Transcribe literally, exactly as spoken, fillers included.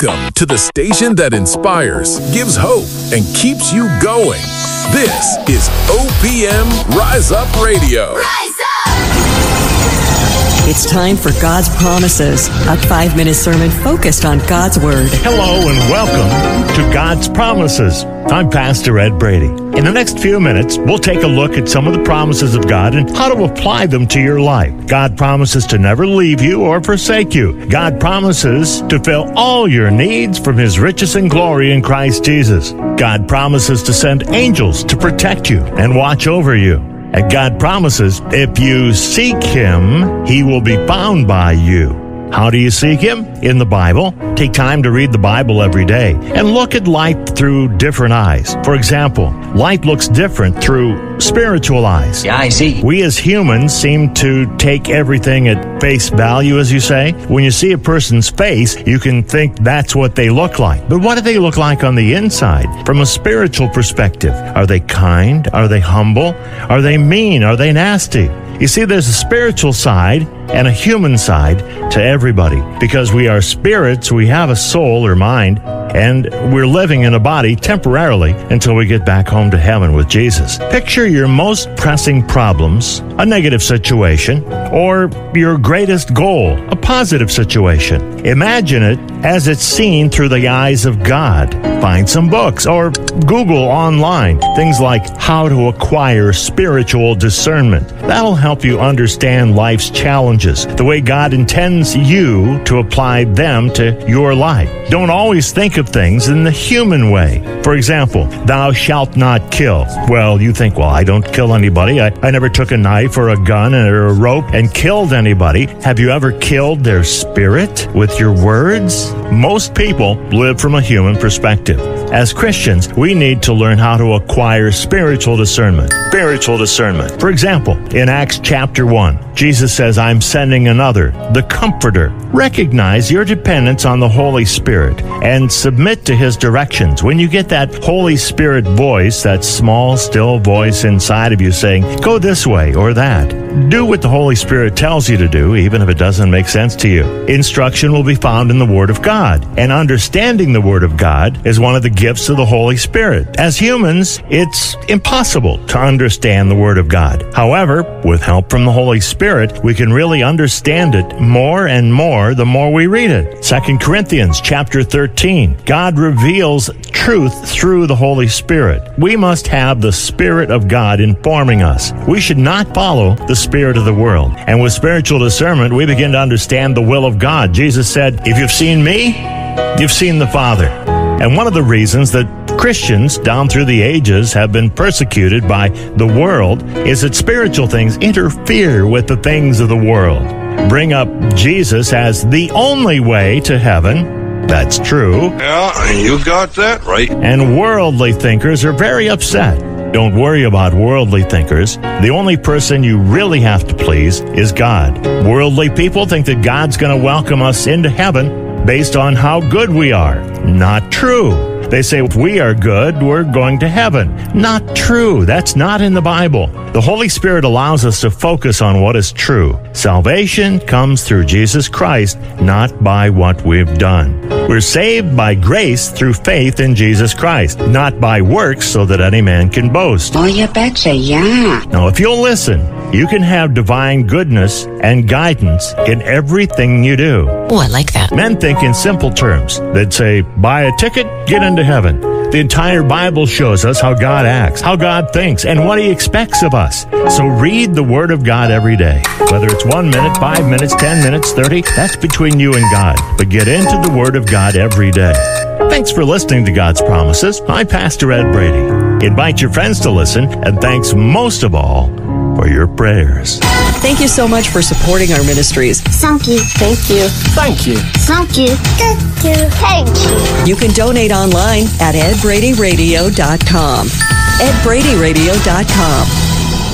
Welcome to the station that inspires, gives hope, and keeps you going. This is O P M Rise Up Radio. Rise up! It's time for God's Promises, a five-minute sermon focused on God's Word. Hello and welcome to God's Promises. I'm Pastor Ed Brady. In the next few minutes, we'll take a look at some of the promises of God and how to apply them to your life. God promises to never leave you or forsake you. God promises to fill all your needs from His riches and glory in Christ Jesus. God promises to send angels to protect you and watch over you. And God promises, if you seek Him, He will be found by you. How do you seek Him? In the Bible. Take time to read the Bible every day and look at life through different eyes. For example, life looks different through spiritual eyes. Yeah, I see. We as humans seem to take everything at face value, as you say. When you see a person's face, you can think that's what they look like. But what do they look like on the inside? From a spiritual perspective, are they kind? Are they humble? Are they mean? Are they nasty? You see, there's a spiritual side and a human side to everybody. Because we are spirits, we have a soul or mind, and we're living in a body temporarily until we get back home to heaven with Jesus. Picture your most pressing problems, a negative situation, or your greatest goal, a positive situation. Imagine it as it's seen through the eyes of God. Find some books or Google online things like how to acquire spiritual discernment. That'll help you understand life's challenges, the way God intends you to apply them to your life. Don't always think of things in the human way. For example, thou shalt not kill. Well, you think, well, I don't kill anybody. I, I never took a knife or a gun or a rope and killed anybody. Have you ever killed their spirit with your words? Most people live from a human perspective. As Christians, we need to learn how to acquire spiritual discernment. Spiritual discernment. For example, in Acts chapter one, Jesus says, I'm sending another, the Comforter. Recognize your dependence on the Holy Spirit and submit to His directions. When you get that Holy Spirit voice, that small, still voice inside of you saying, go this way or that, do what the Holy Spirit tells you to do, even if it doesn't make sense to you. Instruction will be found in the Word of God, and understanding the Word of God is one of the gifts of the Holy Spirit. As humans, it's impossible to understand the Word of God. However, with help from the Holy Spirit, we can really understand it more and more the more we read it. Second Corinthians chapter thirteen, God reveals truth through the Holy Spirit. We must have the Spirit of God informing us. We should not follow the spirit of the world. And with spiritual discernment, we begin to understand the will of God. Jesus said, if you've seen me, you've seen the Father. And one of the reasons that Christians down through the ages have been persecuted by the world is that spiritual things interfere with the things of the world. Bring up Jesus as the only way to heaven. That's true. Yeah, you got that right. And worldly thinkers are very upset. Don't worry about worldly thinkers. The only person you really have to please is God. Worldly people think that God's going to welcome us into heaven based on how good we are. Not true. They say if we are good, we're going to heaven. Not true. That's not in the Bible. The Holy Spirit allows us to focus on what is true. Salvation comes through Jesus Christ, not by what we've done. We're saved by grace through faith in Jesus Christ, not by works so that any man can boast. Oh, you betcha, yeah. Now, if you'll listen, you can have divine goodness and guidance in everything you do. Oh, I like that. Men think in simple terms. They'd say, buy a ticket, get into heaven. The entire Bible shows us how God acts, how God thinks, and what He expects of us. So read the Word of God every day. Whether it's one minute, five minutes, ten minutes, thirty, that's between you and God. But get into the Word of God every day. Thanks for listening to God's Promises. I'm Pastor Ed Brady. Invite your friends to listen, and thanks most of all for your prayers. Thank you so much for supporting our ministries. Thank you. Thank you. Thank you. Thank you. Thank you. Thank you. You can donate online at ed brady radio dot com. ed brady radio dot com.